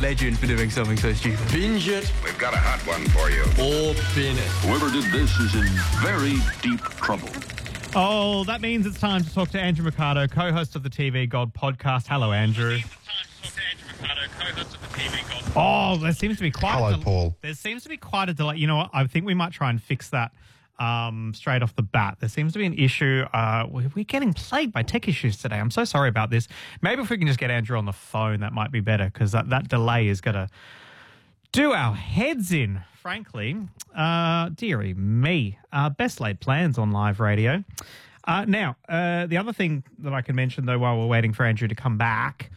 legend for doing something so stupid. Binge it We've got a hot one for you. or bin it. Whoever did this is in very deep trouble. Oh, that means it's time to talk to Andrew Mercado, co-host of the TV God podcast. Hello, Andrew. Oh, there seems to be quite Hello, Paul. There seems to be quite a delay. You know what? I think we might try and fix that straight off the bat. There seems to be an issue. We're getting plagued by tech issues today. I'm so sorry about this. Maybe if we can just get Andrew on the phone, that might be better, because that delay is going to do our heads in, frankly. Dearie me. Best laid plans on live radio. Now, the other thing that I can mention, though, while we're waiting for Andrew to come back,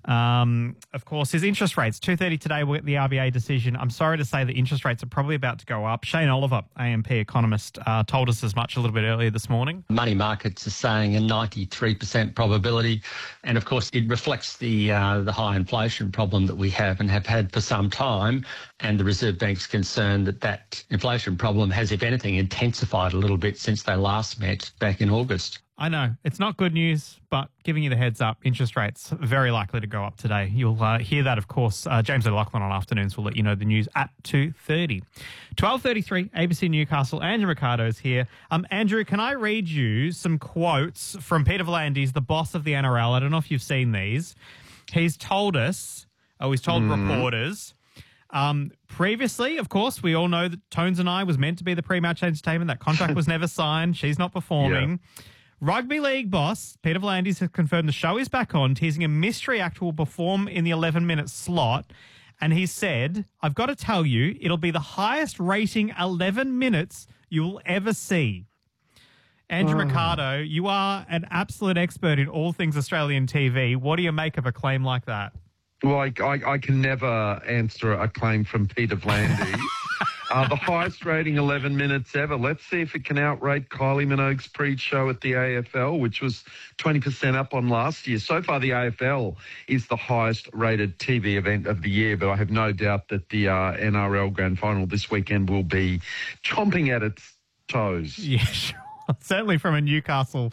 of course, is interest rates. 2:30 today, we'll get the RBA decision. I'm sorry to say that interest rates are probably about to go up. Shane Oliver, AMP economist, told us as much a little bit earlier this morning. Money markets are saying a 93% probability. And, of course, it reflects the high inflation problem that we have and have had for some time. And the Reserve Bank's concerned that inflation problem has, if anything, intensified a little bit since they last met back in August. I know, it's not good news, but giving you the heads up, interest rates very likely to go up today. You'll hear that, of course. James O'Loughlin on Afternoons will let you know the news at 2:30. 12:33, ABC Newcastle. Andrew Mercado is here. Andrew, can I read you some quotes from Peter V'landys, the boss of the NRL? I don't know if you've seen these. He's told us, he's told reporters, previously, of course, we all know that Tones and I was meant to be the pre-match entertainment. That contract was never signed. She's not performing. Yeah. Rugby League boss Peter V'landys has confirmed the show is back on, teasing a mystery act will perform in the 11-minute slot. And he said, I've got to tell you, it'll be the highest rating 11 minutes you'll ever see. Andrew Mercado, you are an absolute expert in all things Australian TV. What do you make of a claim like that? Well, I can never answer a claim from Peter V'landys. The highest rating 11 minutes ever. Let's see if it can outrate Kylie Minogue's pre-show at the AFL, which was 20% up on last year. So far, the AFL is the highest rated TV event of the year, but I have no doubt that the NRL Grand Final this weekend will be chomping at its toes. Yeah, sure. Certainly from a Newcastle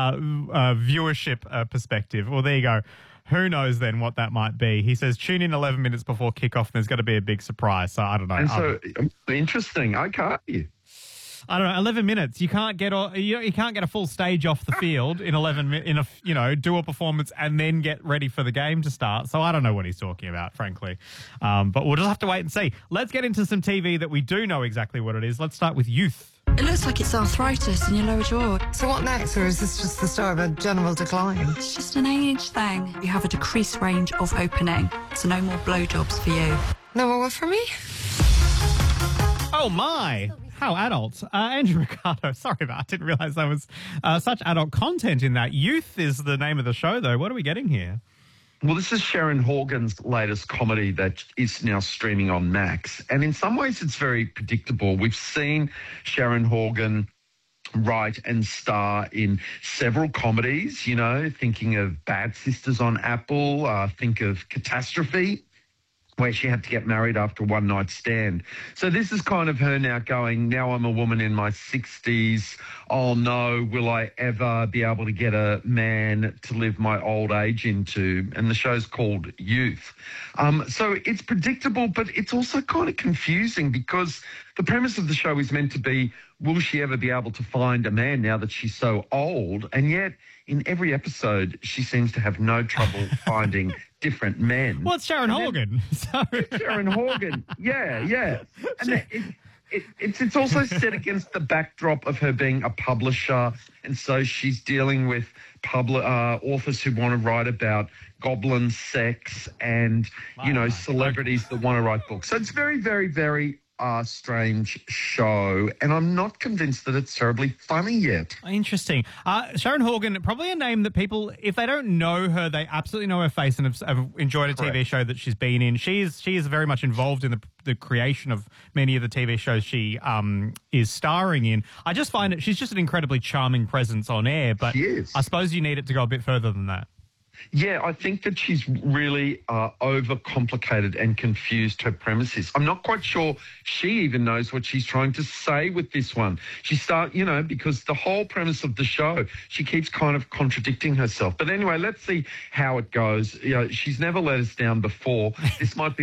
viewership perspective. Well, there you go. Who knows then what that might be? He says, tune in 11 minutes before kickoff and there's going to be a big surprise. So I don't know. And so, interesting. Okay. I don't know. 11 minutes. You can't get a full stage off the field in 11 do a performance and then get ready for the game to start. So I don't know what he's talking about, frankly. But we'll just have to wait and see. Let's get into some TV that we do know exactly what it is. Let's start with Youth. It looks like it's arthritis in your lower jaw. So what next, or is this just the start of a general decline? It's just an age thing. You have a decreased range of opening, so no more blowjobs for you. No more what for me? Oh, my. How adult. Andrew Mercado, sorry about I didn't realise there was such adult content in that. Youth is the name of the show, though. What are we getting here? Well, this is Sharon Horgan's latest comedy that is now streaming on Max. And in some ways, it's very predictable. We've seen Sharon Horgan write and star in several comedies, thinking of Bad Sisters on Apple, think of Catastrophe, where she had to get married after a one-night stand. So this is kind of her now going, now I'm a woman in my 60s. Oh, no, will I ever be able to get a man to live my old age into? And the show's called Youth. So it's predictable, but it's also kind of confusing because the premise of the show is meant to be, will she ever be able to find a man now that she's so old? And yet, in every episode, she seems to have no trouble finding different men. Well, it's Sharon Horgan. Sharon Horgan, yeah. And it's also set against the backdrop of her being a publisher, and so she's dealing with authors who want to write about goblin sex and, celebrities that want to write books. So it's very, very, very strange show, and I'm not convinced that it's terribly funny yet. Interesting. Sharon Horgan, probably a name that people, if they don't know her, they absolutely know her face and have enjoyed a TV show that she's been in. She is very much involved in the creation of many of the TV shows she is starring in. I just find that she's just an incredibly charming presence on air, but she is. I suppose you need it to go a bit further than that. Yeah, I think that she's really overcomplicated and confused her premises. I'm not quite sure she even knows what she's trying to say with this one. Because the whole premise of the show, she keeps kind of contradicting herself. But anyway, let's see how it goes. She's never let us down before. This might be